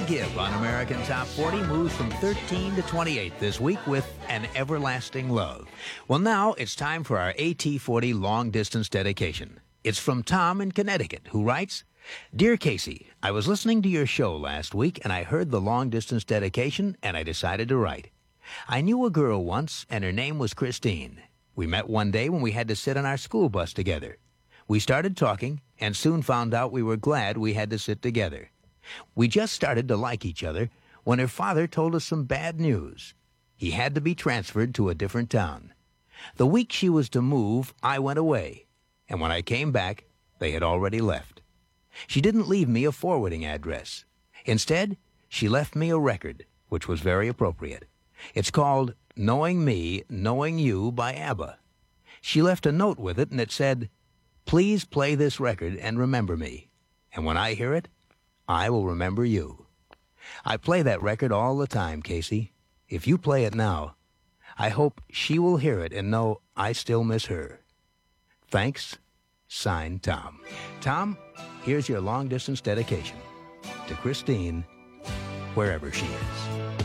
Gibb on American Top 40 moves from 13 to 28 this week with An Everlasting Love. Well, now it's time for our AT40 long-distance dedication. It's from Tom in Connecticut, who writes, Dear Casey, I was listening to your show last week, and I heard the long-distance dedication, and I decided to write. I knew a girl once, and her name was Christine. We met one day when we had to sit on our school bus together. We started talking, and soon found out we were glad we had to sit together. We just started to like each other when her father told us some bad news. He had to be transferred to a different town. The week she was to move, I went away, and when I came back, they had already left. She didn't leave me a forwarding address. Instead, she left me a record, which was very appropriate. It's called Knowing Me, Knowing You by ABBA. She left a note with it, and it said, Please play this record and remember me. And when I hear it, I will remember you. I play that record all the time, Casey. If you play it now, I hope she will hear it and know I still miss her. Thanks, signed Tom. Tom, here's your long-distance dedication to Christine, wherever she is.